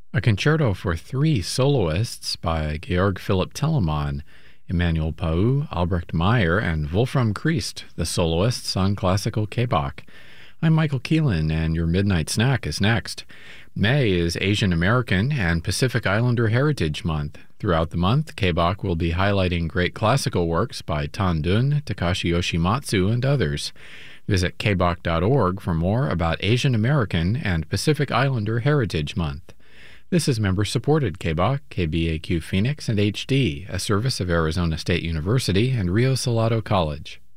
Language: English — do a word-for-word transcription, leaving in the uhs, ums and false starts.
A concerto for three soloists by Georg Philipp Telemann, Emanuel Pau, Albrecht Meyer, and Wolfram Christ, the soloists on Classical K B O C. I'm Michael Keelan, and your Midnight Snack is next. May is Asian American and Pacific Islander Heritage Month. Throughout the month, K B O C will be highlighting great classical works by Tan Dun, Takashi Yoshimatsu, and others. Visit k b o c dot org for more about Asian American and Pacific Islander Heritage Month. This is member-supported K B O C, K B A Q Phoenix, and H D, a service of Arizona State University and Rio Salado College.